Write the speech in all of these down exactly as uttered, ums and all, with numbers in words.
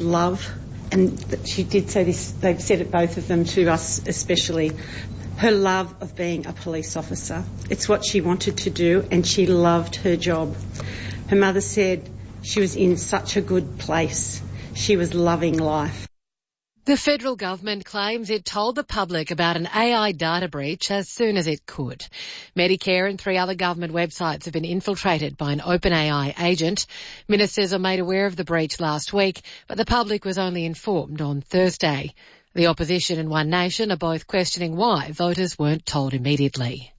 love, and she did say this, they've said it, both of them, to us especially, her love of being a police officer. It's what she wanted to do, and she loved her job. Her mother said she was in such a good place. She was loving life. The federal government claims it told the public about an A I data breach as soon as it could. Medicare and three other government websites have been infiltrated by an OpenAI agent. Ministers are made aware of the breach last week, but the public was only informed on Thursday. The opposition and One Nation are both questioning why voters weren't told immediately.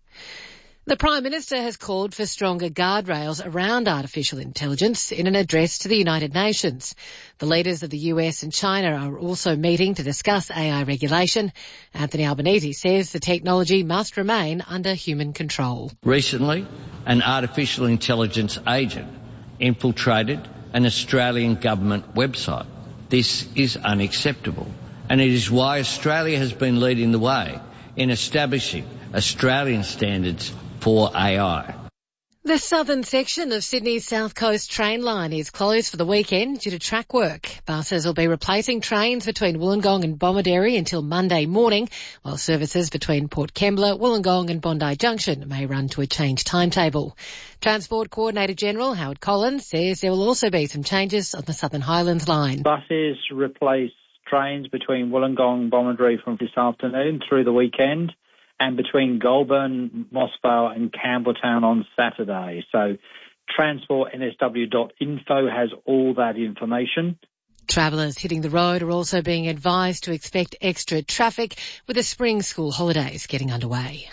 The Prime Minister has called for stronger guardrails around artificial intelligence in an address to the United Nations. The leaders of the U S and China are also meeting to discuss A I regulation. Anthony Albanese says the technology must remain under human control. Recently, an artificial intelligence agent infiltrated an Australian government website. This is unacceptable, and it is why Australia has been leading the way in establishing Australian standards for A I. The southern section of Sydney's South Coast train line is closed for the weekend due to track work. Buses will be replacing trains between Wollongong and Bomaderry until Monday morning, while services between Port Kembla, Wollongong and Bondi Junction may run to a changed timetable. Transport Coordinator General Howard Collins says there will also be some changes on the Southern Highlands line. Buses replace trains between Wollongong and Bomaderry from this afternoon through the weekend, and between Goulburn, Mossvale and Campbelltown on Saturday. So transport N S W dot info has all that information. Travellers hitting the road are also being advised to expect extra traffic with the spring school holidays getting underway.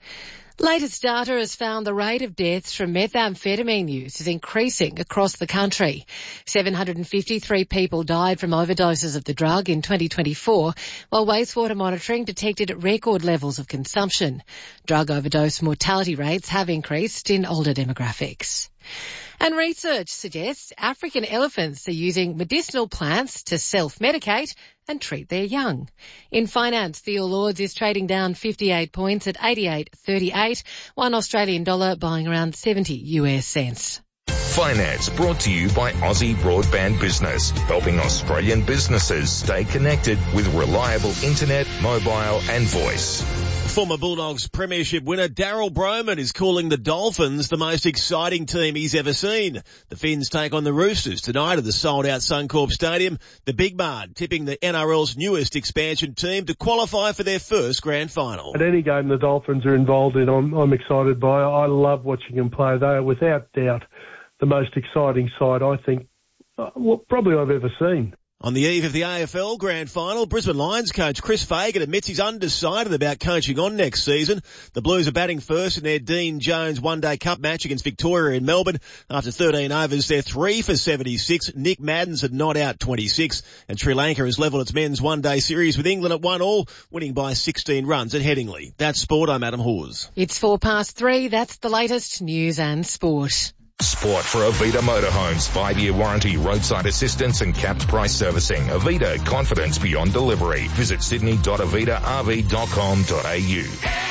Latest data has found the rate of deaths from methamphetamine use is increasing across the country. seven hundred fifty-three people died from overdoses of the drug in twenty twenty-four, while wastewater monitoring detected record levels of consumption. Drug overdose mortality rates have increased in older demographics. And research suggests African elephants are using medicinal plants to self-medicate and treat their young. In finance, the All Ords is trading down fifty-eight points at eighty-eight thirty-eight, one Australian dollar buying around seventy U S cents. Finance brought to you by Aussie Broadband Business, helping Australian businesses stay connected with reliable internet, mobile and voice. Former Bulldogs premiership winner Daryl Broman is calling the Dolphins the most exciting team he's ever seen. The Finns take on the Roosters tonight at the sold-out Suncorp Stadium. The Big Bard tipping the N R L's newest expansion team to qualify for their first grand final. At any game the Dolphins are involved in, I'm, I'm excited by. I love watching them play. They are without doubt the most exciting side, I think, uh, well, probably I've ever seen. On the eve of the A F L Grand Final, Brisbane Lions coach Chris Fagan admits he's undecided about coaching on next season. The Blues are batting first in their Dean Jones One-Day Cup match against Victoria in Melbourne. After thirteen overs, they're three for seventy-six. Nick Maddens had not out twenty-six. And Sri Lanka has levelled its men's one-day series with England at one all, winning by sixteen runs at Headingley. That's sport. I'm Adam Hawes. It's four past three. That's the latest news and sport. Sport for Avita Motorhomes. Five-year warranty, roadside assistance and capped price servicing. Avita, confidence beyond delivery. Visit sydney dot avita r v dot com dot a u.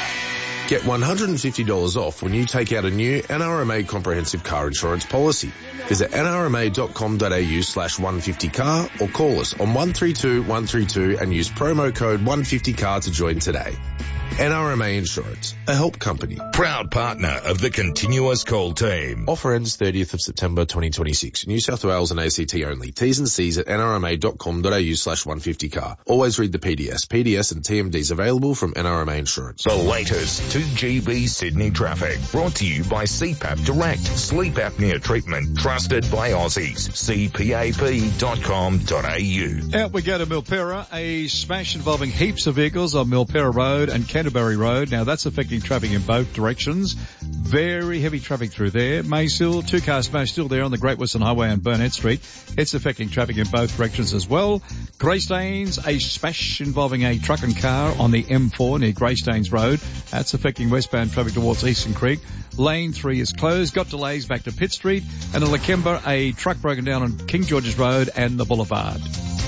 Get one hundred fifty dollars off when you take out a new N R M A comprehensive car insurance policy. Visit n r m a dot com dot a u slash one fifty car or call us on one three two one three two and use promo code one fifty car to join today. N R M A Insurance, a help company. Proud partner of the Continuous Call team. Offer ends thirtieth of September twenty twenty-six. New South Wales and A C T only. T's and C's at n r m a dot com dot a u slash one fifty car. Always read the P D S. P D S and T M Ds available from N R M A Insurance. The latest two G B Sydney traffic. Brought to you by C PAP Direct. Sleep apnea treatment. Trusted by Aussies. c p a p dot com dot a u. Out we go to Milperra. A smash involving heaps of vehicles on Milperra Road and Canterbury Road. Now that's affecting traffic in both directions. Very heavy traffic through there. Maysill, two car smash still there on the Great Western Highway and Burnett Street. It's affecting traffic in both directions as well. Greystanes, a smash involving a truck and car on the M four near Greystanes Road. That's affecting westbound traffic towards Eastern Creek. Lane three is closed. Got delays back to Pitt Street. And in Lakemba, a truck broken down on King George's Road and the Boulevard.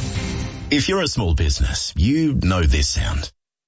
If you're a small business, you know this sound.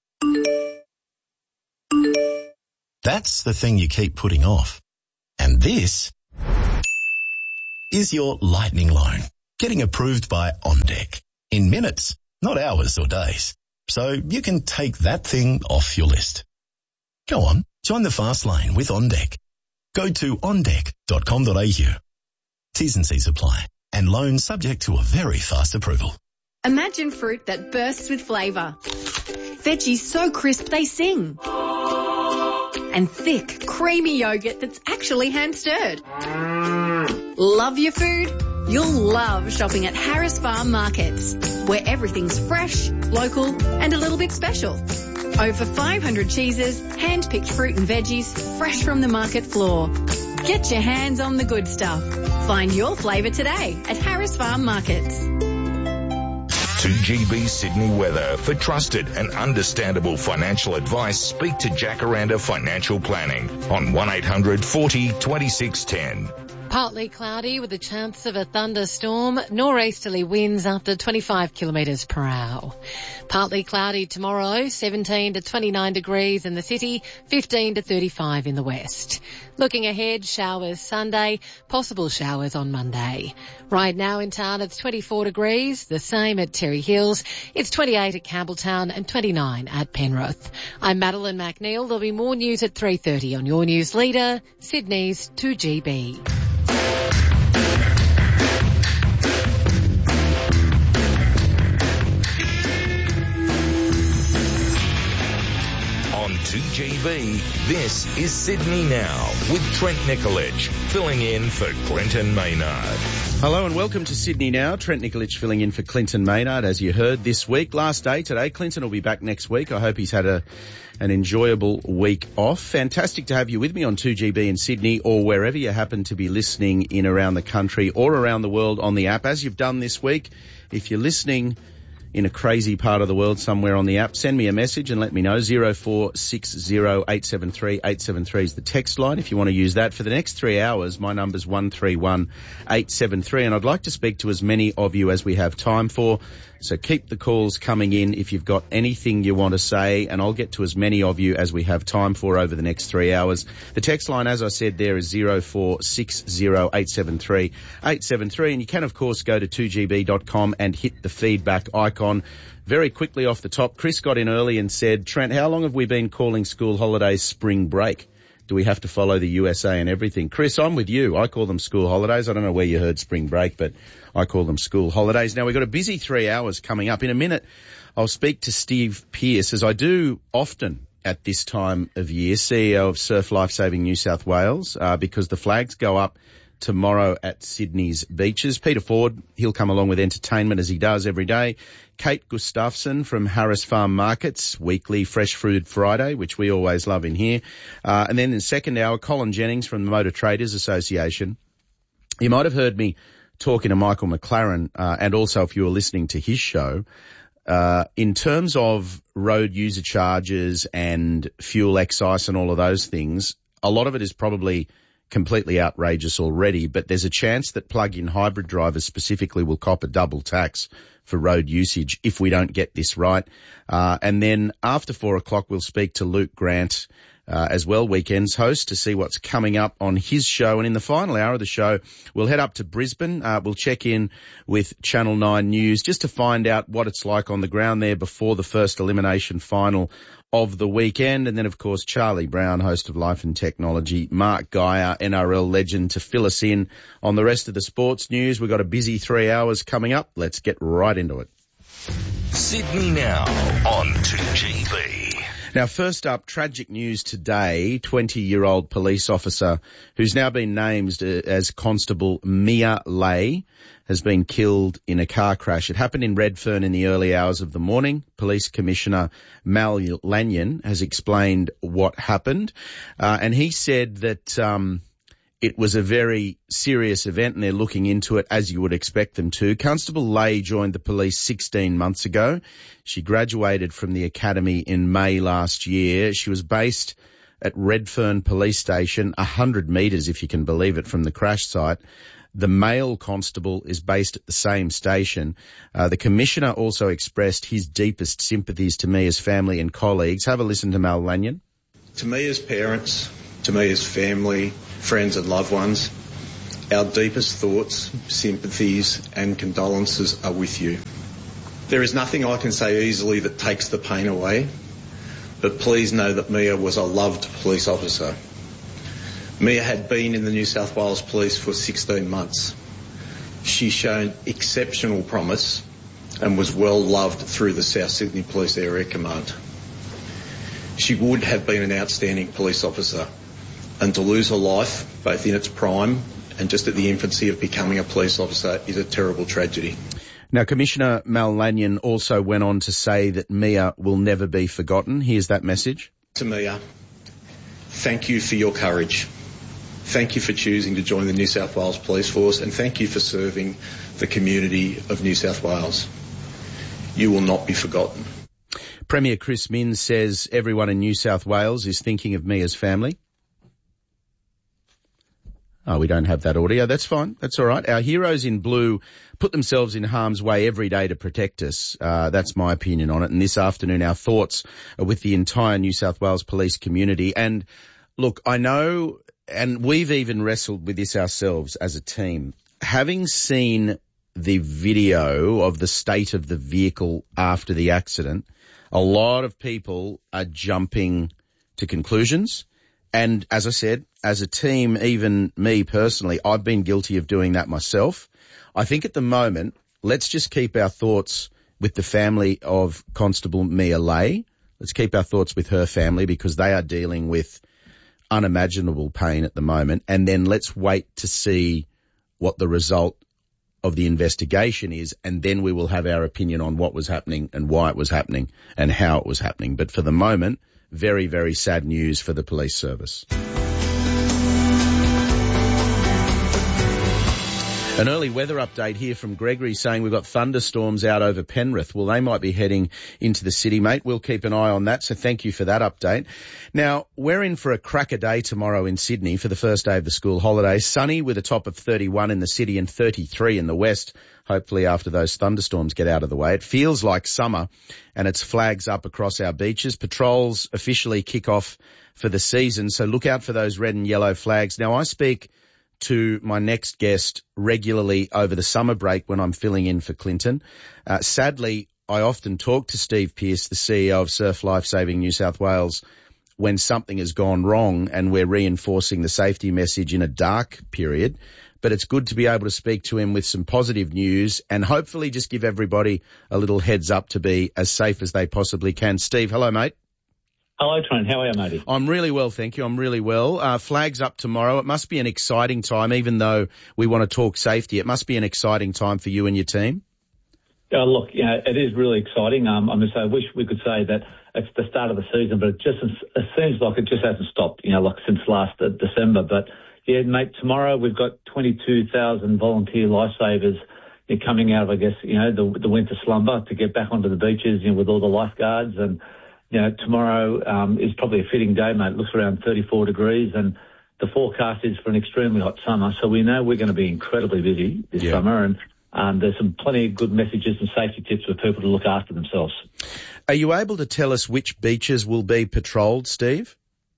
That's the thing you keep putting off. And this is your lightning loan. getting approved by OnDeck. In minutes, not hours or days. So you can take that thing off your list. Go on, join the fast lane with OnDeck. Go to on deck dot com dot a u. T's and C's apply, and loans subject to a very fast approval. Imagine fruit that bursts with flavour. Veggies so crisp they sing. And thick, creamy yoghurt that's actually hand-stirred. Love your food? You'll love shopping at Harris Farm Markets, where everything's fresh, local and a little bit special. Over five hundred cheeses, hand-picked fruit and veggies, fresh from the market floor. Get your hands on the good stuff. Find your flavour today at Harris Farm Markets. two G B Sydney weather. For trusted and understandable financial advice, speak to Jacaranda Financial Planning on one eight hundred forty twenty-six ten. Partly cloudy with a chance of a thunderstorm. Nor'easterly winds up to twenty-five kilometres per hour. Partly cloudy tomorrow, seventeen to twenty-nine degrees in the city, fifteen to thirty-five in the west. Looking ahead, showers Sunday, possible showers on Monday. Right now in town it's twenty-four degrees, the same at Terry Hills. It's twenty-eight at Campbelltown and twenty-nine at Penrith. I'm Madeline McNeil. There'll be more news at three thirty on your news leader, Sydney's two G B. two G B, this is Sydney Now with Trent Nicolich, filling in for Clinton Maynard. Hello and welcome to Sydney Now. Trent Nicolich filling in for Clinton Maynard, as you heard this week. Last day today. Clinton will be back next week. I hope he's had a an enjoyable week off. Fantastic to have you with me on two G B in Sydney or wherever you happen to be listening in around the country or around the world on the app, as you've done this week. If you're listening in a crazy part of the world somewhere on the app, send me a message and let me know. zero four six zero eight seven three eight seven three is the text line if you want to use that. For the next three hours, my number's one three one eight seven three, and I'd like to speak to as many of you as we have time for. So keep the calls coming in if you've got anything you want to say, and I'll get to as many of you as we have time for over the next three hours. The text line, as I said there, is zero four six zero eight seven three eight seven three, and you can, of course, go to two G B dot com and hit the feedback icon. Very quickly off the top, Chris got in early and said, Trent, how long have we been calling school holidays spring break? Do we have to follow the U S A and everything? Chris, I'm with you. I call them school holidays. I don't know where you heard spring break, but I call them school holidays. Now, we've got a busy three hours coming up. In a minute, I'll speak to Steve Pearce, as I do often at this time of year, C E O of Surf Lifesaving New South Wales, uh, because the flags go up tomorrow at Sydney's beaches. Peter Ford, he'll come along with entertainment as he does every day. Kate Gustafson from Harris Farm Markets, weekly Fresh Food Friday, which we always love in here. Uh, and then in the second hour, Colin Jennings from the Motor Traders Association. You might have heard me talking to Michael McLaren, uh, and also if you were listening to his show, uh, in terms of road user charges and fuel excise and all of those things, a lot of it is probably completely outrageous already, but there's a chance that plug-in hybrid drivers specifically will cop a double tax for road usage if we don't get this right. Uh, and then after four o'clock, we'll speak to Luke Grant, uh, as well, Weekends host, to see what's coming up on his show. And in the final hour of the show, we'll head up to Brisbane. Uh, we'll check in with Channel nine News just to find out what it's like on the ground there before the first elimination final of the weekend. And then, of course, Charlie Brown, host of Life and Technology, Mark Geyer, N R L legend, to fill us in on the rest of the sports news. We've got a busy three hours coming up. Let's get right into it. Sydney Now on two G B. Now, first up, tragic news today. twenty-year-old police officer who's now been named as Constable Mia Lay has been killed in a car crash. It happened in Redfern in the early hours of the morning. Police Commissioner Mal Lanyon has explained what happened, uh, and he said that um it was a very serious event and they're looking into it as you would expect them to. Constable Lay joined the police sixteen months ago. She graduated from the academy in May last year. She was based at Redfern Police Station, one hundred metres, if you can believe it, from the crash site. The male constable is based at the same station. Uh, the Commissioner also expressed his deepest sympathies to Mia's family and colleagues. Have a listen to Mal Lanyon. To Mia's parents, to Mia's family, friends and loved ones, Our deepest thoughts, sympathies and condolences are with you. There is nothing I can say easily that takes the pain away, but please know that Mia was a loved police officer. Mia had been in the New South Wales Police for sixteen months. She's shown exceptional promise and was well loved through the South Sydney Police Area Command. She would have been an outstanding police officer, and to lose her life, both in its prime and just at the infancy of becoming a police officer, is a terrible tragedy. Now, Commissioner Mal Lanyon also went on to say that Mia will never be forgotten. Here's that message. To Mia, thank you for your courage. Thank you for choosing to join the New South Wales Police Force, and thank you for serving the community of New South Wales. You will not be forgotten. Premier Chris Minns says everyone in New South Wales is thinking of Mia's family. Oh, we don't have that audio. That's fine. That's all right. Our heroes in blue put themselves in harm's way every day to protect us. Uh, that's my opinion on it. And this afternoon, our thoughts are with the entire New South Wales police community. And look, I know, and we've even wrestled with this ourselves as a team. Having seen the video of the state of the vehicle after the accident, a lot of people are jumping to conclusions. And as I said, as a team, even me personally, I've been guilty of doing that myself. I think at the moment, let's just keep our thoughts with the family of Constable Mia Leigh. Let's keep our thoughts with her family because they are dealing with unimaginable pain at the moment. And then let's wait to see what the result of the investigation is, and then we will have our opinion on what was happening and why it was happening and how it was happening. But for the moment, very, very sad news for the police service. An early weather update here from Gregory saying we've got thunderstorms out over Penrith. Well, they might be heading into the city, mate. We'll keep an eye on that, so thank you for that update. Now, we're in for a cracker day tomorrow in Sydney for the first day of the school holidays. Sunny with a top of thirty-one in the city and thirty-three in the west, hopefully after those thunderstorms get out of the way. It feels like summer, and it's flags up across our beaches. Patrols officially kick off for the season, so look out for those red and yellow flags. Now, I speak to my next guest regularly over the summer break when I'm filling in for Clinton. Uh, sadly, I often talk to Steve Pearce, the C E O of Surf Life Saving New South Wales, when something has gone wrong and we're reinforcing the safety message in a dark period. But it's good to be able to speak to him with some positive news and hopefully just give everybody a little heads up to be as safe as they possibly can. Steve, hello, mate. Hello, Trent. How are you, matey? I'm really well, thank you. I'm really well. Uh, flags up tomorrow. It must be an exciting time, even though we want to talk safety. It must be an exciting time for you and your team. Uh, look, you know, it is really exciting. Um, I mean, so I wish we could say that it's the start of the season, but it just it seems like it just hasn't stopped, you know, like since last uh, December. But, yeah, mate, tomorrow we've got twenty-two thousand volunteer lifesavers you know, coming out of, I guess, you know, the, the winter slumber to get back onto the beaches, you know, with all the lifeguards. And you know, tomorrow um, is probably a fitting day, mate. It looks around thirty-four degrees, and the forecast is for an extremely hot summer. So we know we're going to be incredibly busy this yeah. summer, and um, there's some plenty of good messages and safety tips for people to look after themselves. Are you able to tell us which beaches will be patrolled, Steve?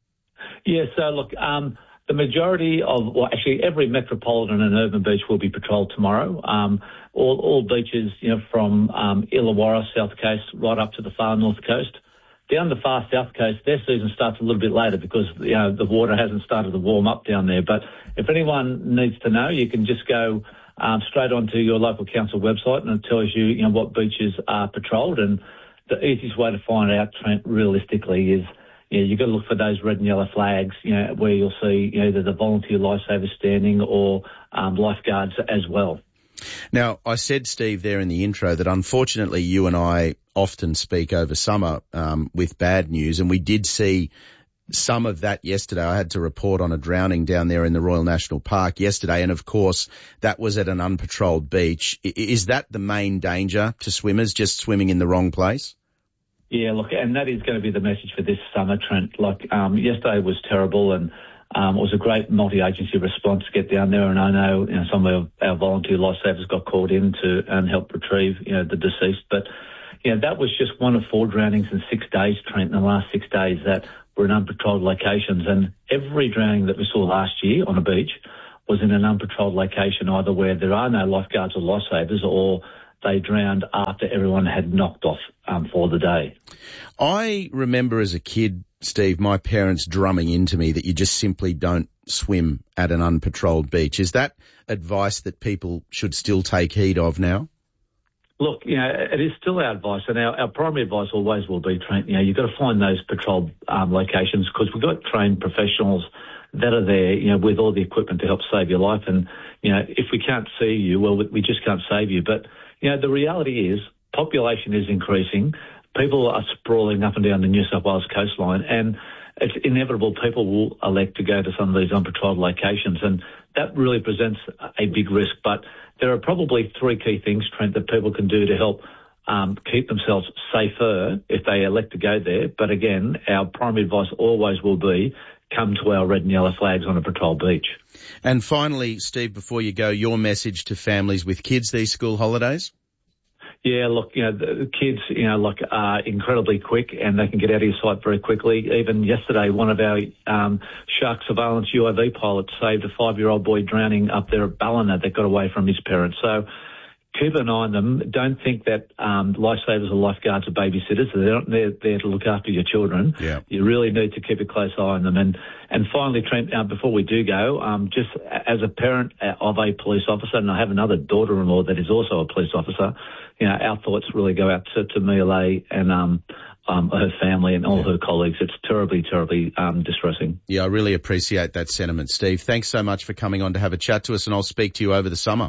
Yeah, so look, um, the majority of, well, actually every metropolitan and urban beach will be patrolled tomorrow. Um, all, all beaches, you know, from um, Illawarra, South Coast, right up to the far north coast. Down the far south coast, their season starts a little bit later because, you know, the water hasn't started to warm up down there. But if anyone needs to know, you can just go um, straight onto your local council website and it tells you, you know, what beaches are patrolled. And the easiest way to find out, Trent, realistically is, you know, you've got to look for those red and yellow flags, you know, where you'll see, you know, either the volunteer lifesavers standing or um, lifeguards as well. Now, I said, Steve, there in the intro that unfortunately you and I often speak over summer um, with bad news, and we did see some of that yesterday. I had to report on a drowning down there in the Royal National Park yesterday, and of course that was at an unpatrolled beach. Is that the main danger to swimmers, just swimming in the wrong place? Yeah, look, and that is going to be the message for this summer, Trent. Like um, yesterday was terrible, and Um, it was a great multi-agency response to get down there, and I know, you know some of our, our volunteer lifesavers got called in to and help retrieve, you know, the deceased. But, you know, that was just one of four drownings in six days, Trent, in the last six days that were in unpatrolled locations. And every drowning that we saw last year on a beach was in an unpatrolled location, either where there are no lifeguards or lifesavers, or they drowned after everyone had knocked off um, for the day. I remember as a kid, Steve, my parents drumming into me that you just simply don't swim at an unpatrolled beach. Is that advice that people should still take heed of now? Look, you know, it is still our advice, and our, our primary advice always will be, Trent, you know, you've got to find those patrolled um, locations, because we've got trained professionals that are there, you know, with all the equipment to help save your life. And, you know, if we can't see you, well, we just can't save you. But, you know, the reality is population is increasing. People are sprawling up and down the New South Wales coastline, and it's inevitable people will elect to go to some of these unpatrolled locations, and that really presents a big risk. But there are probably three key things, Trent, that people can do to help um, keep themselves safer if they elect to go there. But again, our primary advice always will be come to our red and yellow flags on a patrol beach. And finally, Steve, before you go, your message to families with kids these school holidays? Yeah, look, you know, the kids, you know, like are incredibly quick, and they can get out of your sight very quickly. Even yesterday, one of our um, shark surveillance U A V pilots saved a five-year-old boy drowning up there at Ballina that got away from his parents. So keep an eye on them. Don't think that um, lifesavers or lifeguards are babysitters. They're not there, there to look after your children. Yeah. You really need to keep a close eye on them. And and finally, Trent, uh, before we do go, um, just as a parent of a police officer, and I have another daughter-in-law that is also a police officer, you know, our thoughts really go out to, to Mia Leigh and um, um, her family and all yeah. her colleagues. It's terribly, terribly um, distressing. Yeah, I really appreciate that sentiment, Steve. Thanks so much for coming on to have a chat to us, and I'll speak to you over the summer.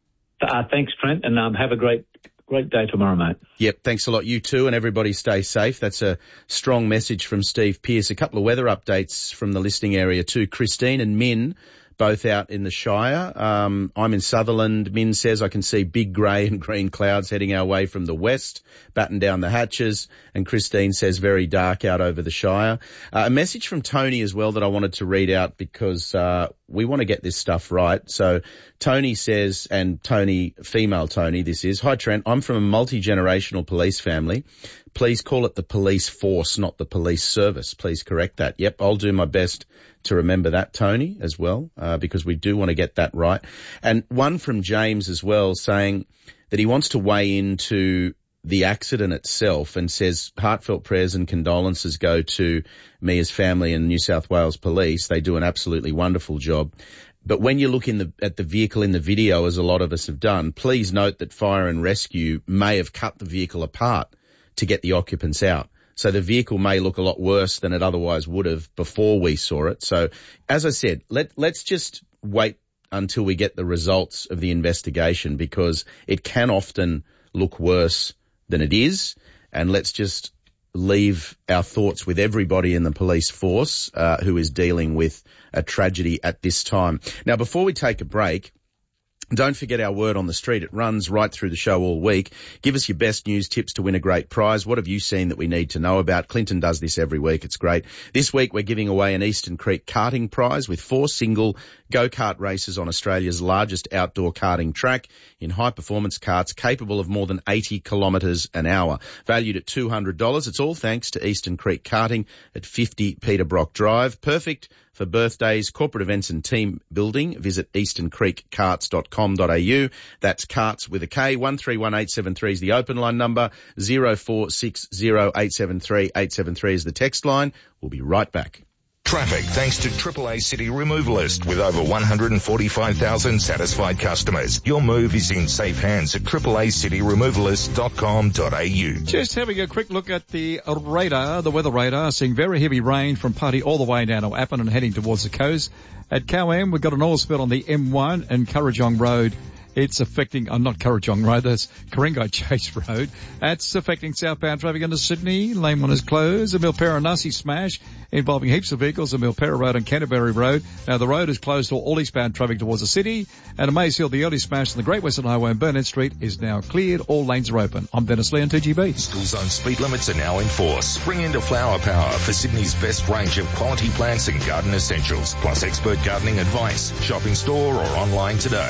Uh, thanks, Trent, and um, have a great great day tomorrow, mate. Yep, thanks a lot. You too, and everybody stay safe. That's a strong message from Steve Pearce. A couple of weather updates from the listening area too. Christine and Min, both out in the Shire. Um, I'm in Sutherland. Min says I can see big grey and green clouds heading our way from the west, batten down the hatches. And Christine says very dark out over the Shire. Uh, a message from Tony as well that I wanted to read out because uh, we want to get this stuff right. So Tony says, and Tony, female Tony, this is, "Hi Trent, I'm from a multi-generational police family. Please call it the police force, not the police service. Please correct that." Yep, I'll do my best to remember that, Tony, as well, uh, because we do want to get that right. And one from James as well saying that he wants to weigh into the accident itself and says heartfelt prayers and condolences go to Mia's family and New South Wales Police. They do an absolutely wonderful job. But when you look in the, at the vehicle in the video, as a lot of us have done, please note that fire and rescue may have cut the vehicle apart to get the occupants out. So the vehicle may look a lot worse than it otherwise would have before we saw it. So as I said, let, let's just wait until we get the results of the investigation, because it can often look worse than it is. And let's just leave our thoughts with everybody in the police force uh, who is dealing with a tragedy at this time. Now, before we take a break, don't forget our word on the street. It runs right through the show all week. Give us your best news tips to win a great prize. What have you seen that we need to know about? Clinton does this every week. It's great. This week we're giving away an Eastern Creek karting prize with four single go-kart races on Australia's largest outdoor karting track in high-performance karts capable of more than eighty kilometres an hour. Valued at two hundred dollars. It's all thanks to Eastern Creek Karting at fifty Peter Brock Drive. Perfect for birthdays, corporate events and team building. Visit eastern creek karts dot com dot a u. That's karts with a K. one three one eight seven three is the open line number. zero four six zero eight seven three eight seven three is the text line. We'll be right back. Traffic thanks to Triple A City Removalist with over one hundred forty-five thousand satisfied customers. Your move is in safe hands at triple a city removalist dot com dot a u. Just having a quick look at the radar, the weather radar, seeing very heavy rain from Putty all the way down to Appin and heading towards the coast. At Coam, we've got an oil spill on the M one and Currajong Road. It's affecting, uh, not Currajong Road, that's Coringo Chase Road. That's affecting southbound traffic into Sydney. Lane one is closed. A Milpera Nussie smash involving heaps of vehicles on Milpera Road and Canterbury Road. Now the road is closed to all eastbound traffic towards the city. And at Maze Hill, the early smash on the Great Western Highway and Burnett Street is now cleared. All lanes are open. I'm Dennis Lee on two G B. School zone speed limits are now in force. Spring into Flower Power for Sydney's best range of quality plants and garden essentials, plus expert gardening advice. Shop in store or online today.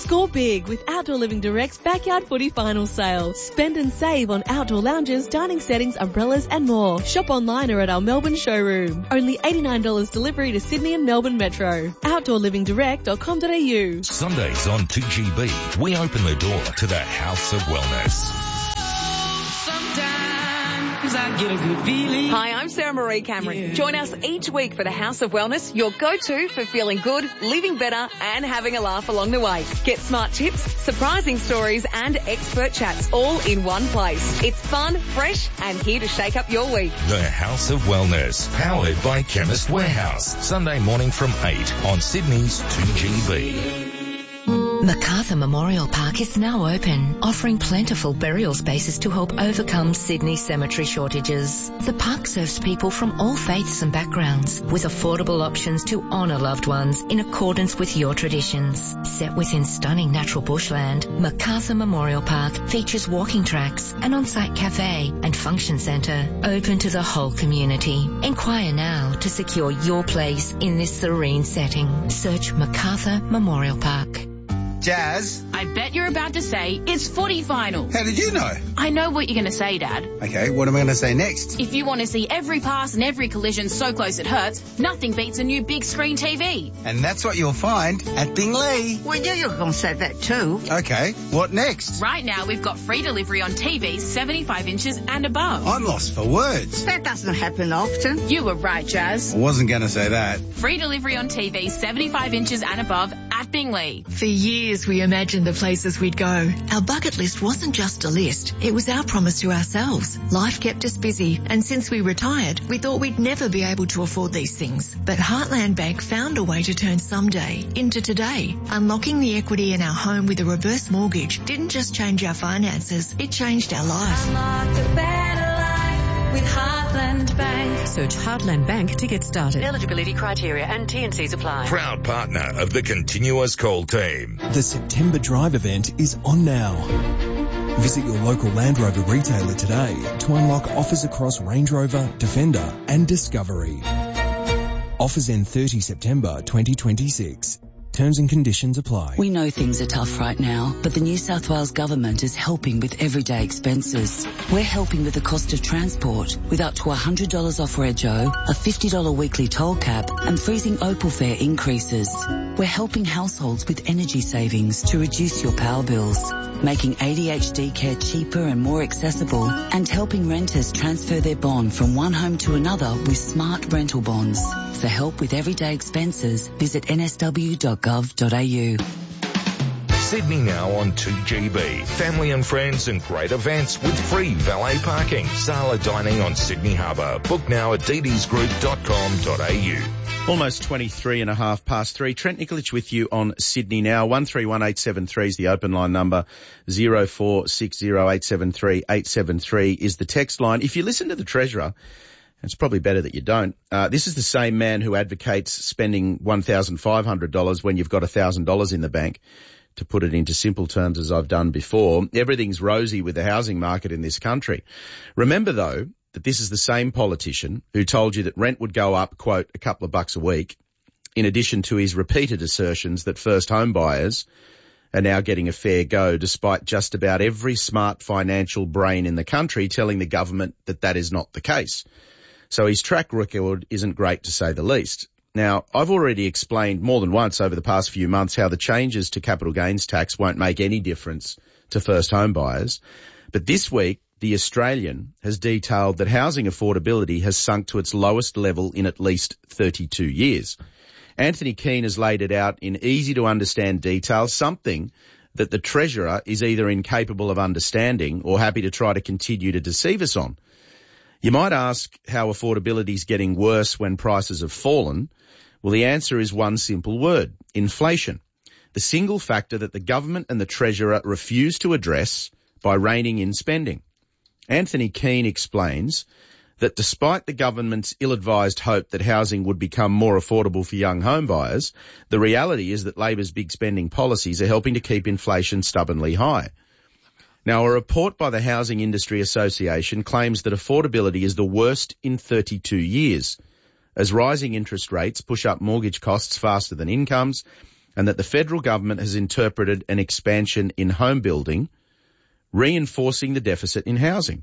Score big with Outdoor Living Direct's Backyard Footy Final Sale. Spend and save on outdoor lounges, dining settings, umbrellas and more. Shop online or at our Melbourne showroom. Only eighty-nine dollars delivery to Sydney and Melbourne Metro. outdoor living direct dot com dot a u. Sundays on two G B, we open the door to the House of Wellness. I get a good feeling. Hi, I'm Sarah Marie Cameron. Yeah. Join us each week for the House of Wellness, your go-to for feeling good, living better and having a laugh along the way. Get smart tips, surprising stories and expert chats all in one place. It's fun, fresh and here to shake up your week. The House of Wellness, powered by Chemist Warehouse. Sunday morning from eight on Sydney's two G B. Macarthur Memorial Park is now open, offering plentiful burial spaces to help overcome Sydney's cemetery shortages. The park serves people from all faiths and backgrounds, with affordable options to honour loved ones in accordance with your traditions. Set within stunning natural bushland, Macarthur Memorial Park features walking tracks, an on-site cafe and function centre open to the whole community. Inquire now to secure your place in this serene setting. Search Macarthur Memorial Park. Jazz? I bet you're about to say it's footy final. How did you know? I know what you're going to say, Dad. Okay, what am I going to say next? If you want to see every pass and every collision so close it hurts, nothing beats a new big screen T V. And that's what you'll find at Bingley. We knew you were going to say that too. Okay, what next? Right now we've got free delivery on T Vs seventy-five inches and above. I'm lost for words. That doesn't happen often. You were right, Jazz. I wasn't going to say that. Free delivery on T Vs seventy-five inches and above at Bingley. For years we imagined the places we'd go. Our bucket list wasn't just a list, it was our promise to ourselves. Life kept us busy, and since we retired, we thought we'd never be able to afford these things. But Heartland Bank found a way to turn someday into today. Unlocking the equity in our home with a reverse mortgage didn't just change our finances, it changed our life. Unlock a better life with Heartland Bank. Search Heartland Bank to get started. Eligibility criteria and T and Cs apply. Proud partner of the Continuous Call team. The September Drive event is on now. Visit your local Land Rover retailer today to unlock offers across Range Rover, Defender and Discovery. Offers end thirtieth September twenty twenty-six. Terms and conditions apply. We know things are tough right now, but the New South Wales Government is helping with everyday expenses. We're helping with the cost of transport with up to one hundred dollars off Rego, a fifty dollars weekly toll cap and freezing Opal fare increases. We're helping households with energy savings to reduce your power bills, making A D H D care cheaper and more accessible, and helping renters transfer their bond from one home to another with smart rental bonds. For help with everyday expenses, visit n s w dot gov dot a u. Sydney now on two G B. Family and friends and great events with free valet parking. Sala dining on Sydney Harbour. Book now at d d s group dot com dot a u. Almost twenty-three and a half past three. Trent Nikolic with you on Sydney Now. one three one eight seven three is the open line number. zero four six zero eight seven three eight seven three is the text line. If you listen to the Treasurer, it's probably better that you don't. Uh, this is the same man who advocates spending one thousand five hundred dollars when you've got one thousand dollars in the bank. To put it into simple terms, as I've done before, everything's rosy with the housing market in this country. Remember, though, that this is the same politician who told you that rent would go up, quote, a couple of bucks a week, in addition to his repeated assertions that first home buyers are now getting a fair go, despite just about every smart financial brain in the country telling the government that that is not the case. So his track record isn't great, to say the least. Now, I've already explained more than once over the past few months how the changes to capital gains tax won't make any difference to first home buyers. But this week, The Australian has detailed that housing affordability has sunk to its lowest level in at least thirty-two years. Anthony Keane has laid it out in easy to understand detail, something that the Treasurer is either incapable of understanding or happy to try to continue to deceive us on. You might ask how affordability is getting worse when prices have fallen. Well, the answer is one simple word: inflation. The single factor that the government and the Treasurer refuse to address by reining in spending. Anthony Keane explains that despite the government's ill-advised hope that housing would become more affordable for young home buyers, the reality is that Labor's big spending policies are helping to keep inflation stubbornly high. Now, a report by the Housing Industry Association claims that affordability is the worst in thirty-two years, as rising interest rates push up mortgage costs faster than incomes, and that the federal government has interpreted an expansion in home building, reinforcing the deficit in housing.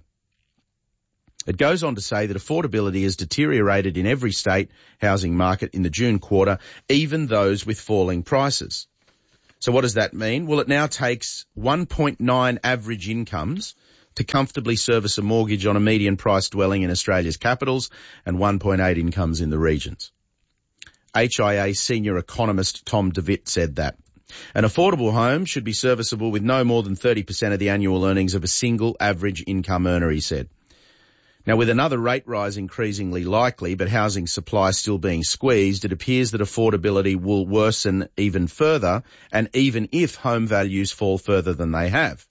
It goes on to say that affordability has deteriorated in every state housing market in the June quarter, even those with falling prices. So what does that mean? Well, it now takes one point nine average incomes to comfortably service a mortgage on a median price dwelling in Australia's capitals and one point eight incomes in the regions. H I A senior economist Tom DeWitt said that. An affordable home should be serviceable with no more than thirty percent of the annual earnings of a single average income earner, he said. Now, with another rate rise increasingly likely, but housing supply still being squeezed, it appears that affordability will worsen even further, and even if home values fall further than they have.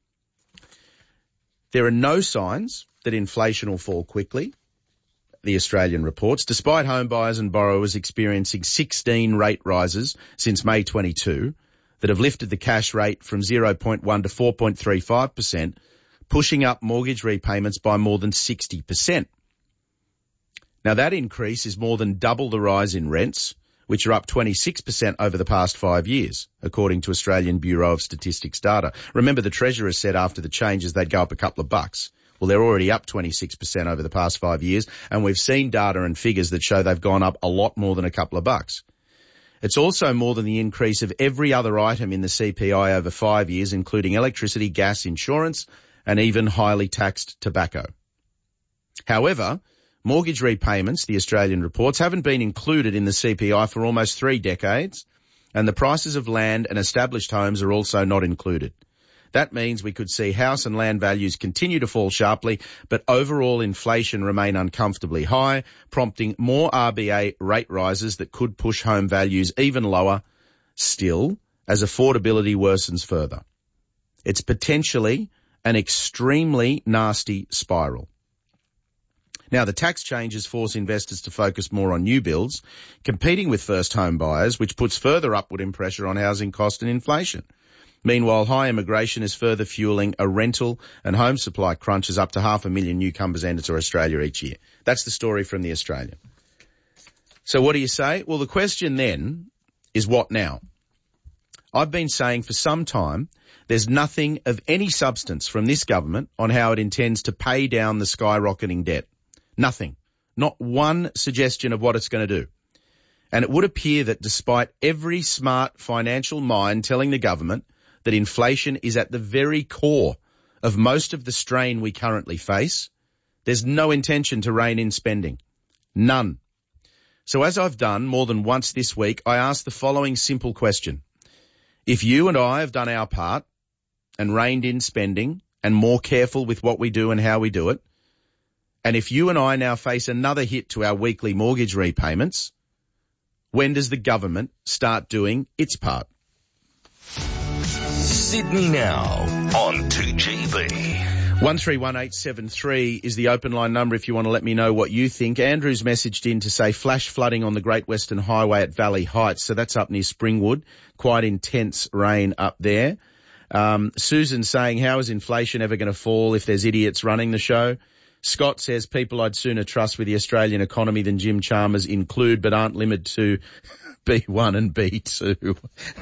There are no signs that inflation will fall quickly, the Australian reports, despite home buyers and borrowers experiencing sixteen rate rises since May twenty-two that have lifted the cash rate from zero point one to four point three five percent, pushing up mortgage repayments by more than sixty percent. Now, that increase is more than double the rise in rents, which are up twenty-six percent over the past five years, according to Australian Bureau of Statistics data. Remember, the Treasurer said after the changes they'd go up a couple of bucks. Well, they're already up twenty-six percent over the past five years, and we've seen data and figures that show they've gone up a lot more than a couple of bucks. It's also more than the increase of every other item in the C P I over five years, including electricity, gas, insurance, and even highly taxed tobacco. However, mortgage repayments, the Australian reports, haven't been included in the C P I for almost three decades, and the prices of land and established homes are also not included. That means we could see house and land values continue to fall sharply, but overall inflation remain uncomfortably high, prompting more R B A rate rises that could push home values even lower still as affordability worsens further. It's potentially an extremely nasty spiral. Now, the tax changes force investors to focus more on new builds, competing with first home buyers, which puts further upward pressure on housing cost and inflation. Meanwhile, high immigration is further fueling a rental and home supply crunch as up to half a million newcomers enter Australia each year. That's the story from the Australian. So what do you say? Well, the question then is what now? I've been saying for some time there's nothing of any substance from this government on how it intends to pay down the skyrocketing debt. Nothing. Not one suggestion of what it's going to do. And it would appear that despite every smart financial mind telling the government that inflation is at the very core of most of the strain we currently face, there's no intention to rein in spending. None. So as I've done more than once this week, I ask the following simple question. If you and I have done our part and reined in spending and more careful with what we do and how we do it, and if you and I now face another hit to our weekly mortgage repayments, when does the government start doing its part? Sydney Now on two G B. one three one eight seven three is the open line number if you want to let me know what you think. Andrew's messaged in to say flash flooding on the Great Western Highway at Valley Heights. So that's up near Springwood. Quite intense rain up there. Um, Susan saying, how is inflation ever going to fall if there's idiots running the show? Scott says, people I'd sooner trust with the Australian economy than Jim Chalmers include but aren't limited to B one and B two.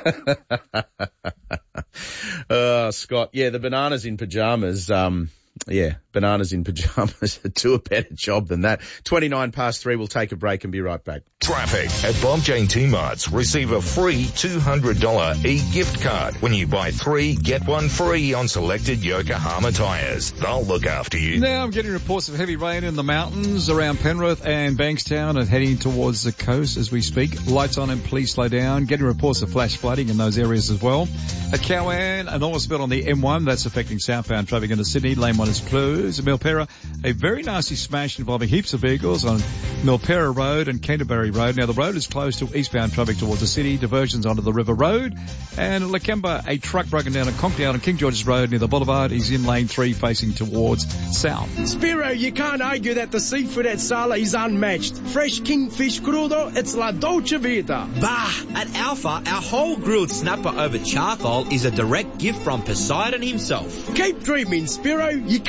uh, Scott, yeah, the bananas in pyjamas, um, yeah, bananas in pyjamas do a better job than that. twenty-nine past three, we'll take a break and be right back. Traffic at Bob Jane T-Marts. Receive a free two hundred dollars e-gift card when you buy three, get one free on selected Yokohama tyres. They'll look after you. Now I'm getting reports of heavy rain in the mountains around Penrith and Bankstown and heading towards the coast as we speak. Lights on and please slow down. Getting reports of flash flooding in those areas as well. At Cowan, an enormous spill on the M one. That's affecting southbound traffic into Sydney. Lane one is closed. At Milperra, a very nasty smash involving heaps of vehicles on Milperra Road and Canterbury Road. Now the road is closed to eastbound traffic towards the city. Diversions onto the River Road. And Lakemba, a truck broken down at Conktown on King George's Road near the Boulevard. He's in lane three facing towards south. Spiro, you can't argue that the seafood at Sala is unmatched. Fresh kingfish crudo, it's la dolce vita. Bah! At Alpha, our whole grilled snapper over charcoal is a direct gift from Poseidon himself. Keep dreaming, Spiro. You can't beat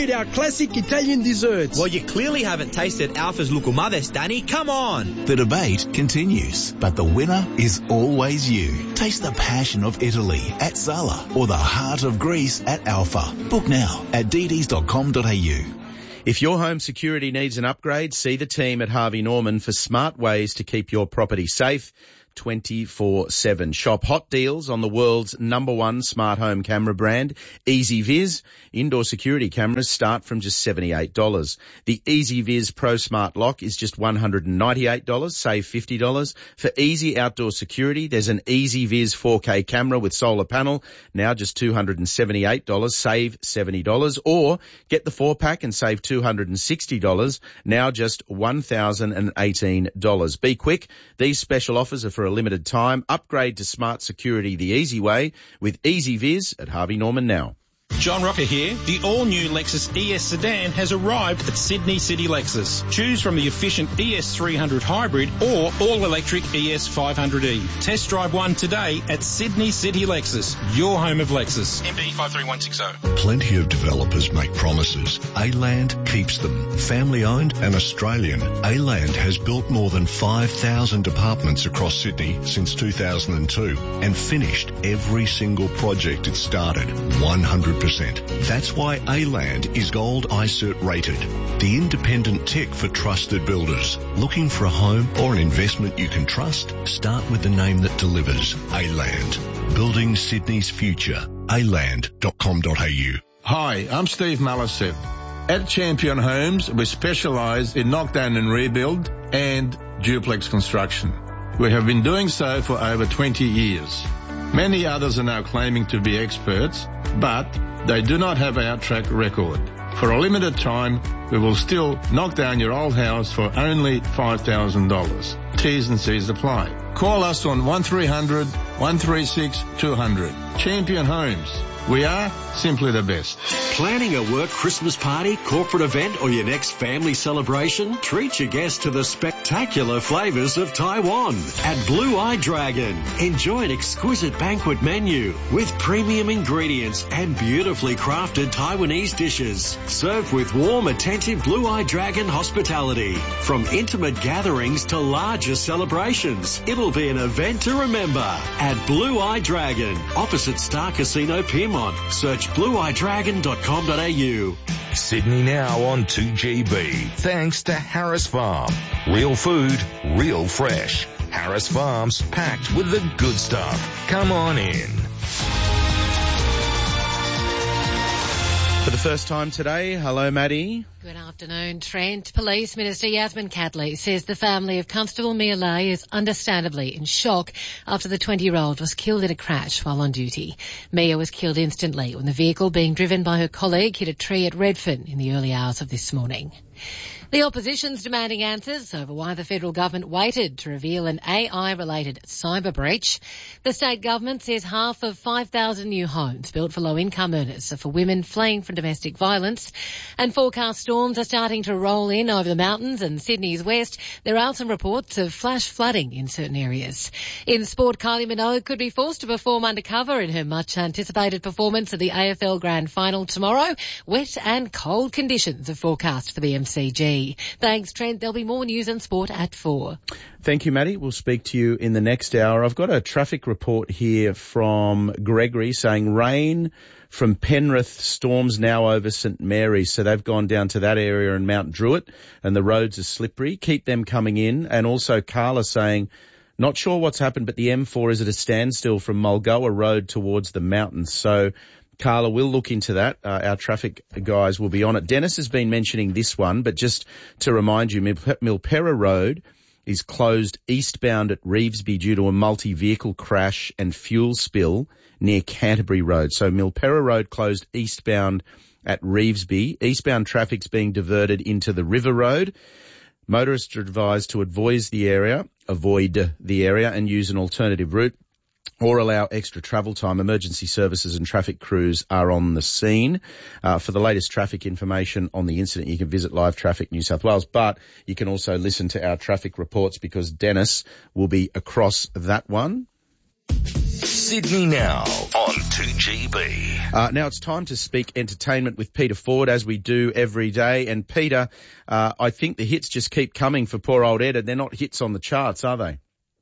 get our classic Italian desserts. Well, you clearly haven't tasted Alpha's Lucumades, Danny. Come on. The debate continues, but the winner is always you. Taste the passion of Italy at Sala or the heart of Greece at Alpha. Book now at d ds dot com dot a u. If your home security needs an upgrade, see the team at Harvey Norman for smart ways to keep your property safe twenty-four seven. Shop hot deals on the world's number one smart home camera brand, EasyViz. Indoor security cameras start from just seventy-eight dollars. The EasyViz Pro Smart Lock is just one hundred ninety-eight dollars, save fifty dollars. For easy outdoor security, there's an EasyViz four K camera with solar panel, now just two hundred seventy-eight dollars, save seventy dollars. Or get the four pack and save two hundred sixty dollars, now just one thousand eighteen dollars. Be quick, these special offers are for a limited time. Upgrade to smart security the easy way with EasyViz at Harvey Norman now. John Rocker here. The all-new Lexus E S sedan has arrived at Sydney City Lexus. Choose from the efficient E S three hundred hybrid or all-electric E S five hundred E. Test drive one today at Sydney City Lexus, your home of Lexus. M B five three one six zero. Plenty of developers make promises. A-Land keeps them. Family-owned and Australian, A-Land has built more than five thousand apartments across Sydney since two thousand two and finished every single project it started, one hundred percent. That's why A-Land is Gold I CERT rated, the independent tech for trusted builders. Looking for a home or an investment you can trust? Start with the name that delivers, A-Land. Building Sydney's future. a land dot com dot a u. Hi, I'm Steve Malasep. At Champion Homes, we specialise in knockdown and rebuild and duplex construction. We have been doing so for over twenty years. Many others are now claiming to be experts, but they do not have our track record. For a limited time, we will still knock down your old house for only five thousand dollars. T's and C's apply. Call us on one three hundred, one three six, two hundred. Champion Homes. We are simply the best. Planning a work Christmas party, corporate event or your next family celebration? Treat your guests to the spectacular flavours of Taiwan at Blue Eye Dragon. Enjoy an exquisite banquet menu with premium ingredients and beautifully crafted Taiwanese dishes. Served with warm, attentive Blue Eye Dragon hospitality. From intimate gatherings to larger celebrations, it'll be an event to remember at Blue Eye Dragon, opposite Star Casino Pyrmont. Search blue eye dragon dot com dot a u. Sydney now on two G B. Thanks to Harris Farm. Real food, real fresh. Harris Farms, packed with the good stuff. Come on in. For the first time today, hello Maddie. Good afternoon, Trent. Police Minister Yasmin Catley says the family of Constable Mia Lay is understandably in shock after the twenty-year-old was killed in a crash while on duty. Mia was killed instantly when the vehicle being driven by her colleague hit a tree at Redfern in the early hours of this morning. The opposition's demanding answers over why the federal government waited to reveal an A I-related cyber breach. The state government says half of five thousand new homes built for low-income earners are for women fleeing from domestic violence. And forecast storms are starting to roll in over the mountains and Sydney's west. There are some reports of flash flooding in certain areas. In sport, Kylie Minogue could be forced to perform undercover in her much-anticipated performance at the A F L Grand Final tomorrow. Wet and cold conditions are forecast for the M C G. Thanks, Trent. There'll be more news and sport at four. Thank you, Maddie. We'll speak to you in the next hour. I've got a traffic report here from Gregory saying rain from Penrith, storms now over St Mary's. So they've gone down to that area in Mount Druitt and the roads are slippery. Keep them coming in. And also Carla saying, not sure what's happened, but the M four is at a standstill from Mulgoa Road towards the mountains. So Carla, we'll look into that. Uh, our traffic guys will be on it. Dennis has been mentioning this one, but just to remind you, Milperra Road is closed eastbound at Revesby due to a multi-vehicle crash and fuel spill near Canterbury Road. So Milperra Road closed eastbound at Revesby. Eastbound traffic's being diverted into the River Road. Motorists are advised to avoid the area, avoid the area and use an alternative route, or allow extra travel time. Emergency services and traffic crews are on the scene. Uh, for the latest traffic information on the incident, you can visit Live Traffic New South Wales, but you can also listen to our traffic reports because Dennis will be across that one. Sydney now on two G B. Uh, now it's time to speak entertainment with Peter Ford, as we do every day. And Peter, uh, I think the hits just keep coming for poor old Ed, and they're not hits on the charts, are they?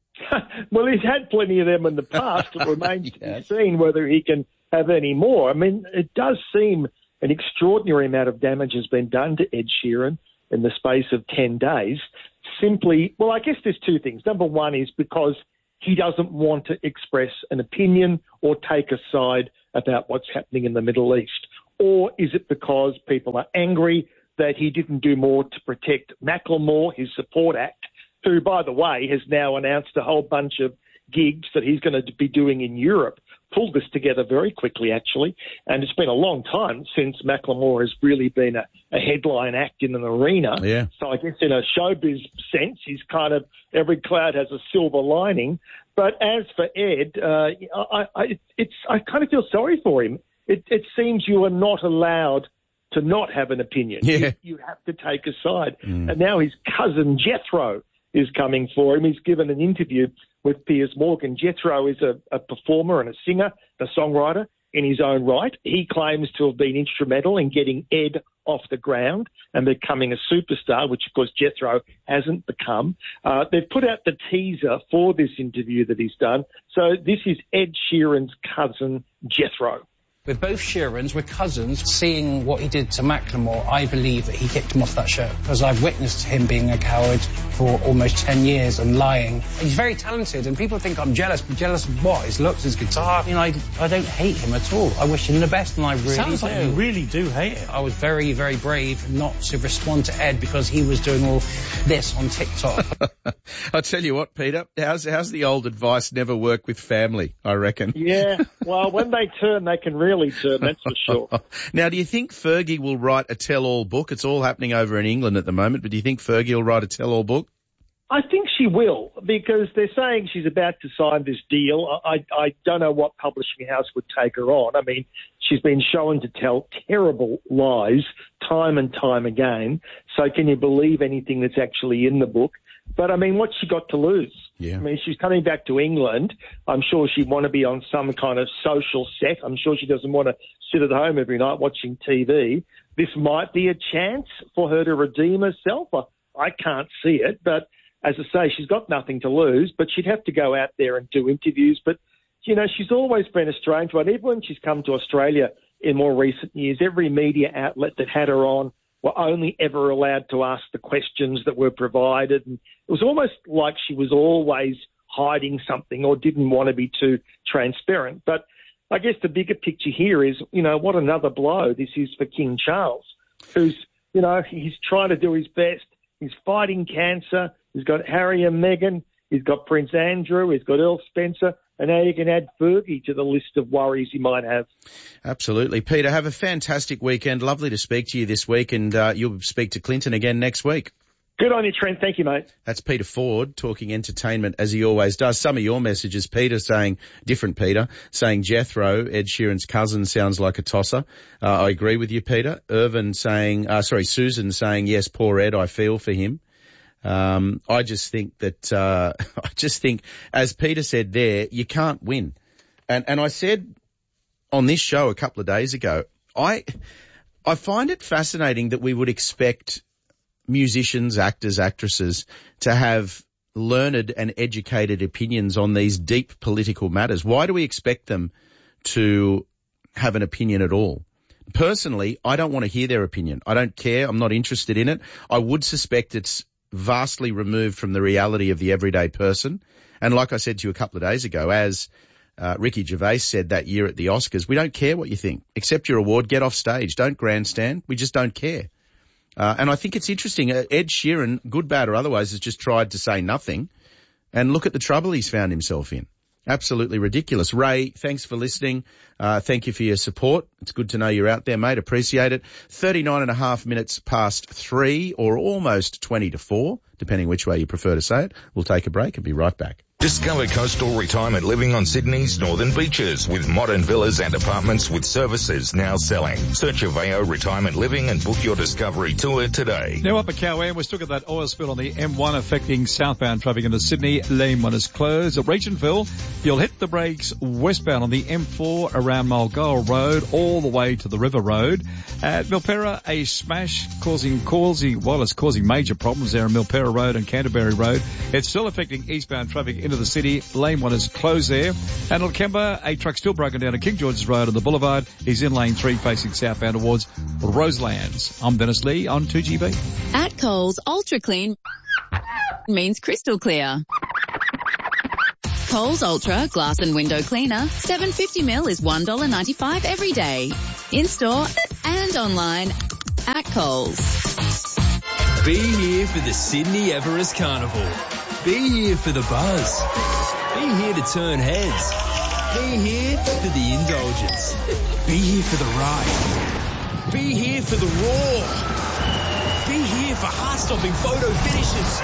Well, he's had plenty of them in the past. It remains to be seen whether he can have any more. I mean, it does seem an extraordinary amount of damage has been done to Ed Sheeran in the space of ten days. Simply, well, I guess there's two things. Number one is because he doesn't want to express an opinion or take a side about what's happening in the Middle East. Or is it because people are angry that he didn't do more to protect Macklemore, his support act, who, by the way, has now announced a whole bunch of gigs that he's going to be doing in Europe. Pulled this together very quickly, actually, and it's been a long time since Macklemore has really been a, a headline act in an arena. Yeah. So I guess in a showbiz sense, he's kind of, every cloud has a silver lining. But as for Ed, uh, I, I, it's, I kind of feel sorry for him. It, it seems you are not allowed to not have an opinion. Yeah. You, you have to take a side. Mm. And now his cousin Jethro is coming for him. He's given an interview with Piers Morgan. Jethro is a, a performer and a singer, a songwriter in his own right. He claims to have been instrumental in getting Ed off the ground and becoming a superstar, which, of course, Jethro hasn't become. Uh, they've put out the teaser for this interview that he's done. So this is Ed Sheeran's cousin, Jethro. With both Sheerans, we're cousins. Seeing what he did to Macklemore, I believe that he kicked him off that show. Because I've witnessed him being a coward for almost ten years and lying. He's very talented, and people think I'm jealous. But jealous of what? His looks, his guitar. You know, I, I don't hate him at all. I wish him the best, and I really Sounds do. like you really do hate him. I was very, very brave not to respond to Ed because he was doing all this on TikTok. I'll tell you what, Peter, how's, how's the old advice, never work with family, I reckon? Yeah, well, when they turn, they can really turn, that's for sure. Now, do you think Fergie will write a tell-all book? It's all happening over in England at the moment, but do you think Fergie will write a tell-all book? I think she will, because they're saying she's about to sign this deal. I, I don't know what publishing house would take her on. I mean, she's been shown to tell terrible lies time and time again. So can you believe anything that's actually in the book? But, I mean, what's she got to lose? Yeah. I mean, she's coming back to England. I'm sure she'd want to be on some kind of social set. I'm sure she doesn't want to sit at home every night watching T V. This might be a chance for her to redeem herself. I, I can't see it, but as I say, she's got nothing to lose, but she'd have to go out there and do interviews. But, you know, she's always been a strange one. Even when she's come to Australia in more recent years, every media outlet that had her on were only ever allowed to ask the questions that were provided. And it was almost like she was always hiding something or didn't want to be too transparent. But I guess the bigger picture here is, you know, what another blow this is for King Charles, who's, you know, he's trying to do his best. He's fighting cancer. He's got Harry and Meghan. He's got Prince Andrew. He's got Earl Spencer. And now you can add Fergie to the list of worries he might have. Absolutely. Peter, have a fantastic weekend. Lovely to speak to you this week, and uh, you'll speak to Clinton again next week. Good on you, Trent. Thank you, mate. That's Peter Ford talking entertainment as he always does. Some of your messages, Peter saying, different Peter, saying Jethro, Ed Sheeran's cousin, sounds like a tosser. Uh, I agree with you, Peter. Irvin saying, uh, sorry, Susan saying, yes, poor Ed, I feel for him. Um, I just think that, uh, I just think, as Peter said there, you can't win. And, and I said on this show a couple of days ago, I, I find it fascinating that we would expect musicians, actors, actresses to have learned and educated opinions on these deep political matters. Why do we expect them to have an opinion at all? Personally, I don't want to hear their opinion. I don't care. I'm not interested in it. I would suspect it's vastly removed from the reality of the everyday person. And like I said to you a couple of days ago, as uh, Ricky Gervais said that year at the Oscars, we don't care what you think. Accept your award, get off stage. Don't grandstand. We just don't care. Uh, and I think it's interesting. Uh, Ed Sheeran, good, bad or otherwise, has just tried to say nothing. And look at the trouble he's found himself in. Absolutely ridiculous. Ray, thanks for listening. Uh, thank you for your support. It's good to know you're out there, mate. Appreciate it. thirty-nine and a half minutes past three or almost twenty to four, depending which way you prefer to say it. We'll take a break and be right back. Discover coastal retirement living on Sydney's northern beaches with modern villas and apartments with services now selling. Search Aveo Retirement Living and book your Discovery tour today. Now up at Cowan, we're still got that oil spill on the M one affecting southbound traffic into Sydney. Lane one is closed. At Regentford, you'll hit the brakes westbound on the M four around Mulgoa Road all the way to the River Road. At Milperra, a smash causing, causing, well, it's causing major problems there on Milperra Road and Canterbury Road. It's still affecting eastbound traffic into the city. Lane one is closed there. And at Kemba, a truck still broken down at King George's Road on the Boulevard. He's in lane three facing southbound towards Roselands. I'm Dennis Lee on two G B. At Coles, Ultra Clean means crystal clear. Coles Ultra Glass and Window Cleaner, seven hundred fifty milliliters is one dollar ninety-five every day. In-store and online at Coles. Be here for the Sydney Everest Carnival. Be here for the buzz. Be here to turn heads. Be here for the indulgence. Be here for the ride. Be here for the roar. Be here for heart-stopping photo finishes.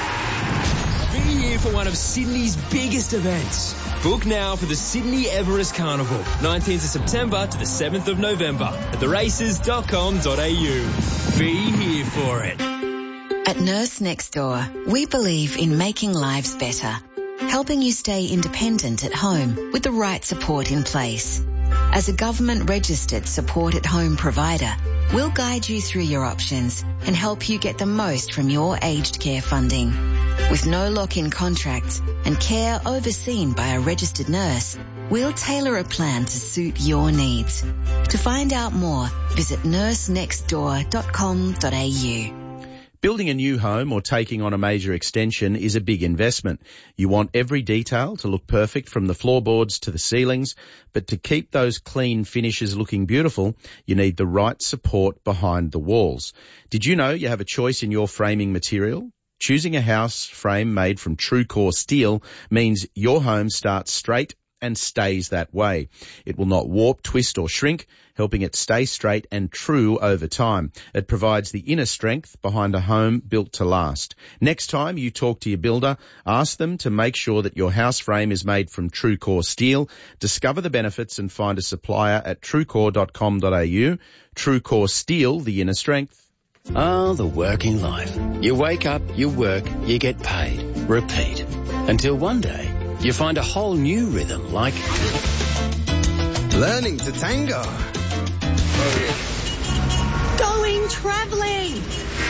Be here for one of Sydney's biggest events. Book now for the Sydney Everest Carnival, nineteenth of September to the seventh of November at the races dot com dot a u. Be here for it. At Nurse Next Door, we believe in making lives better, helping you stay independent at home with the right support in place. As a government-registered support-at-home provider, we'll guide you through your options and help you get the most from your aged care funding. With no lock-in contracts and care overseen by a registered nurse, we'll tailor a plan to suit your needs. To find out more, visit nurse next door dot com dot a u. Building a new home or taking on a major extension is a big investment. You want every detail to look perfect from the floorboards to the ceilings, but to keep those clean finishes looking beautiful, you need the right support behind the walls. Did you know you have a choice in your framing material? Choosing a house frame made from TrueCore steel means your home starts straight and stays that way. It will not warp, twist or shrink, helping it stay straight and true over time. It provides the inner strength behind a home built to last. Next time you talk to your builder, ask them to make sure that your house frame is made from TrueCore steel. Discover the benefits and find a supplier at truecore dot com dot a u. TrueCore steel, the inner strength. Ah, the working life. You wake up, you work, you get paid. Repeat. Until one day, you find a whole new rhythm like learning to tango. Going travelling.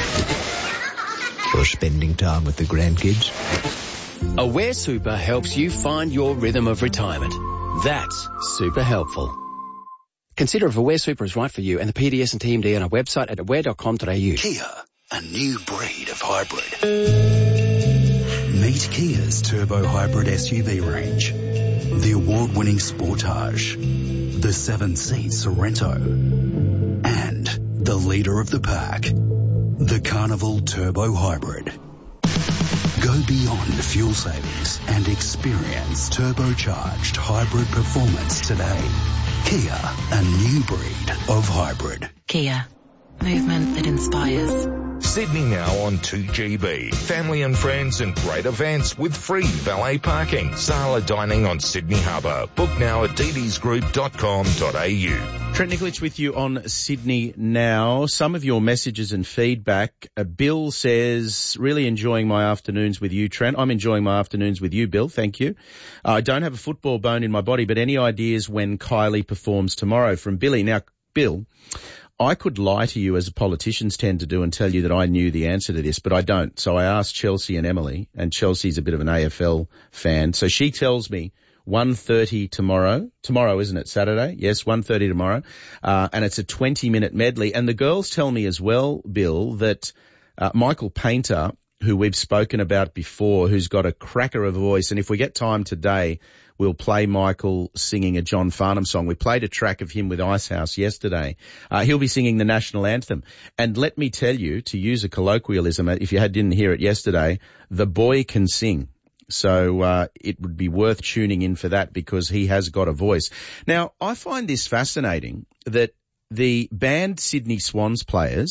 Or spending time with the grandkids. Aware Super helps you find your rhythm of retirement. That's super helpful. Consider if Aware Super is right for you and the P D S and T M D on our website at aware dot com dot a u. Kia, a new breed of hybrid. Meet Kia's Turbo Hybrid S U V range. The award-winning Sportage, the seven-seat Sorrento, and the leader of the pack, the Carnival Turbo Hybrid. Go beyond fuel savings and experience turbocharged hybrid performance today. Kia, a new breed of hybrid. Kia, movement that inspires. Sydney now on two G B. Family and friends and great events with free valet parking. Sala dining on Sydney Harbour. Book now at d ds group dot com dot a u. Trent Nikolic with you on Sydney Now. Some of your messages and feedback. Uh, Bill says, really enjoying my afternoons with you, Trent. I'm enjoying my afternoons with you, Bill. Thank you. Uh, I don't have a football bone in my body, but any ideas when Kylie performs tomorrow? From Billy. Now, Bill, I could lie to you as politicians tend to do and tell you that I knew the answer to this, but I don't. So I asked Chelsea and Emily, and Chelsea's a bit of an A F L fan. So she tells me one thirty tomorrow. Tomorrow, isn't it? Saturday? Yes, one thirty tomorrow. Uh, and it's a twenty minute medley. And the girls tell me as well, Bill, that uh, Michael Painter, who we've spoken about before, who's got a cracker of a voice, and if we get time today, we'll play Michael singing a John Farnham song. We played a track of him with Icehouse yesterday. Uh, he'll be singing the national anthem. And let me tell you, to use a colloquialism, if you had, didn't hear it yesterday, the boy can sing. So uh, it would be worth tuning in for that because he has got a voice. Now, I find this fascinating that the band Sydney Swans players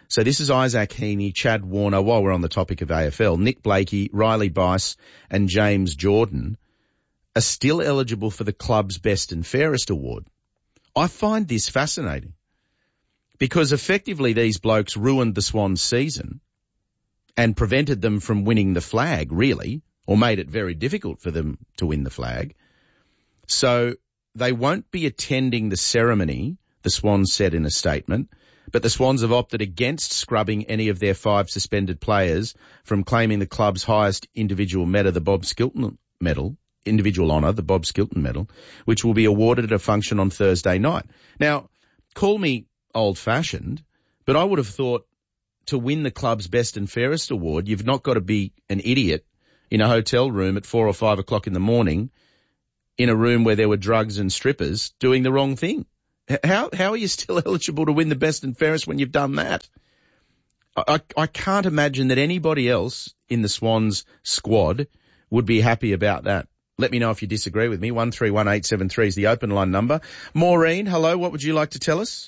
So this is Isaac Heaney, Chad Warner, while we're on the topic of A F L, Nick Blakey, Riley Bice and James Jordan are still eligible for the club's Best and Fairest award. I find this fascinating because effectively these blokes ruined the Swans season and prevented them from winning the flag, really, or made it very difficult for them to win the flag. So they won't be attending the ceremony, the Swans said in a statement, but the Swans have opted against scrubbing any of their five suspended players from claiming the club's highest individual medal, the Bob Skilton medal, individual honour, the Bob Skilton medal, which will be awarded at a function on Thursday night. Now, call me old-fashioned, but I would have thought to win the club's Best and Fairest award, you've not got to be an idiot in a hotel room at four or five o'clock in the morning in a room where there were drugs and strippers doing the wrong thing. How how are you still eligible to win the Best and Fairest when you've done that? I, I can't imagine that anybody else in the Swans squad would be happy about that. Let me know if you disagree with me. one three one eight seven three is the open line number. Maureen, hello, what would you like to tell us?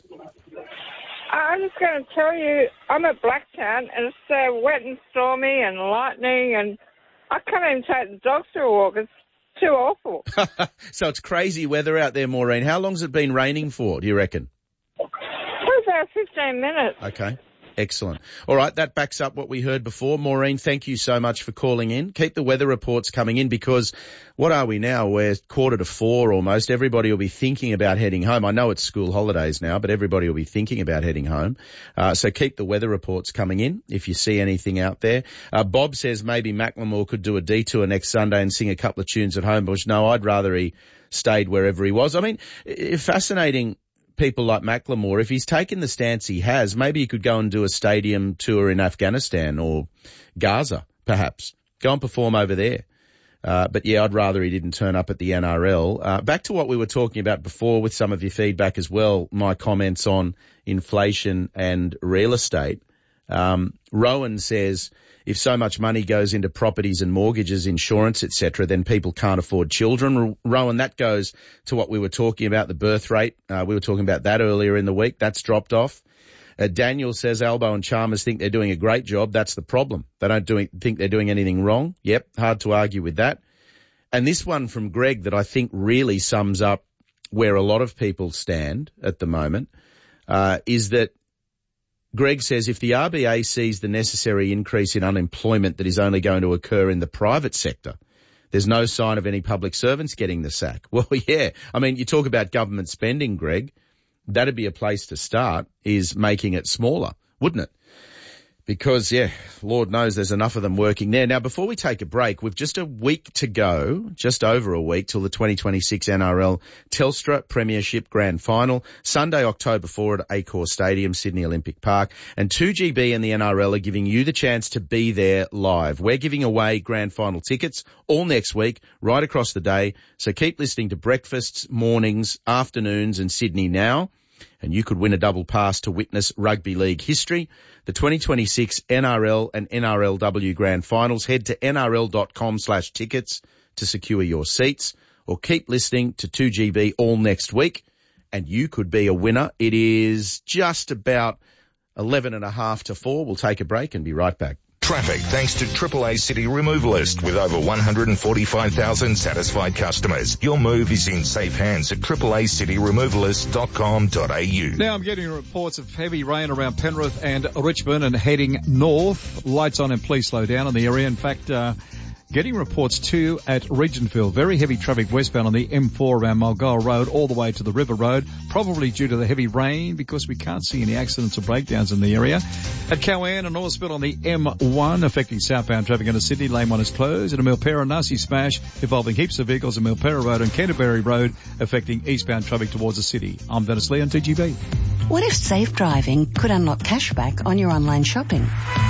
I'm just going to tell you, I'm at Blacktown and it's uh, wet and stormy and lightning and I can't even take the dogs for a walk. It's too awful. So it's crazy weather out there, Maureen. How long's it been raining for, do you reckon? For about fifteen minutes. Okay. Excellent. All right, that backs up what we heard before. Maureen, thank you so much for calling in. Keep the weather reports coming in because what are we now? We're quarter to four almost. Everybody will be thinking about heading home. I know it's school holidays now, but everybody will be thinking about heading home. Uh, so keep the weather reports coming in if you see anything out there. Uh, Bob says maybe Macklemore could do a detour next Sunday and sing a couple of tunes at Homebush. No, I'd rather he stayed wherever he was. I mean, fascinating. People like Macklemore, if he's taken the stance he has, maybe he could go and do a stadium tour in Afghanistan or Gaza, perhaps. Go and perform over there. Uh, but yeah, I'd rather he didn't turn up at the N R L. Uh, back to what we were talking about before with some of your feedback as well, my comments on inflation and real estate. Um, Rowan says, if so much money goes into properties and mortgages, insurance, et cetera, then people can't afford children. Rowan, that goes to what we were talking about, the birth rate. Uh, we were talking about that earlier in the week. That's dropped off. Uh, Daniel says Albo and Chalmers think they're doing a great job. That's the problem. They don't do, think they're doing anything wrong. Yep, hard to argue with that. And this one from Greg that I think really sums up where a lot of people stand at the moment uh, is that Greg says if the R B A sees the necessary increase in unemployment that is only going to occur in the private sector, there's no sign of any public servants getting the sack. Well, yeah. I mean, you talk about government spending, Greg. That'd be a place to start, is making it smaller, wouldn't it? Because, yeah, Lord knows there's enough of them working there. Now, before we take a break, we've just a week to go, just over a week till the twenty twenty-six N R L Telstra Premiership Grand Final, Sunday, October fourth at Accor Stadium, Sydney Olympic Park. And two G B and the N R L are giving you the chance to be there live. We're giving away Grand Final tickets all next week, right across the day. So keep listening to breakfasts, mornings, afternoons and Sydney Now. And you could win a double pass to witness rugby league history. The twenty twenty-six N R L and N R L W Grand Finals. Head to nrl.com slash tickets to secure your seats, or keep listening to two G B all next week and you could be a winner. It is just about eleven and a half to four. We'll take a break and be right back. Traffic thanks to Triple A City Removalist with over one hundred forty-five thousand satisfied customers. Your move is in safe hands at triple a city removalist dot com dot a u. Now I'm getting reports of heavy rain around Penrith and Richmond and heading north. Lights on and please slow down in the area. In fact, uh, getting reports too at Regentfield. Very heavy traffic westbound on the M four around Mulgoa Road all the way to the River Road, probably due to the heavy rain because we can't see any accidents or breakdowns in the area. At Cowan and Northfield on the M one affecting southbound traffic into Sydney, lane one is closed. And a Milpera nasty smash involving heaps of vehicles on Milpera Road and Canterbury Road affecting eastbound traffic towards the city. I'm Dennis Lee on T G B. What if safe driving could unlock cashback on your online shopping?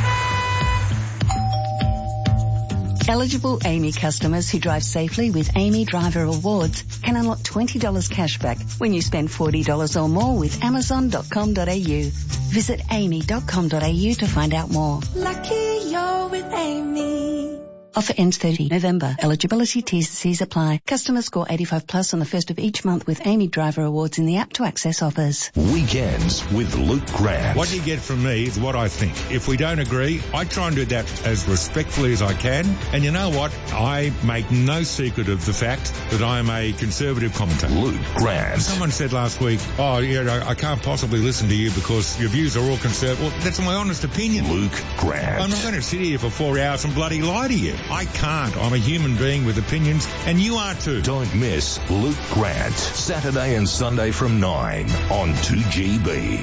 Eligible A M Y customers who drive safely with A M Y Driver Awards can unlock twenty dollars cashback when you spend forty dollars or more with amazon dot com dot a u. Visit amy dot com dot a u to find out more. Lucky you're with Amy. Offer ends thirtieth November. Eligibility T's and C's apply. Customers score eighty-five plus on the first of each month with Amy Driver Awards in the app to access offers. Weekends with Luke Grant. What you get from me is what I think. If we don't agree, I try and do that as respectfully as I can. And you know what? I make no secret of the fact that I'm a conservative commentator. Luke Grant. Someone said last week, oh, yeah, I can't possibly listen to you because your views are all conservative. Well, that's my honest opinion. Luke Grant. I'm not going to sit here for four hours and bloody lie to you. I can't. I'm a human being with opinions, and you are too. Don't miss Luke Grant, Saturday and Sunday from nine on two G B.